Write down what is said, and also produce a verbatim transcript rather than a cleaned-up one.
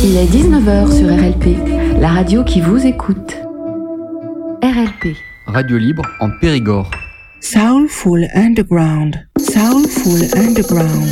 Il est dix-neuf heures sur R L P, la radio qui vous écoute. R L P. Radio libre en Périgord. Soulful Underground. Soulful Underground.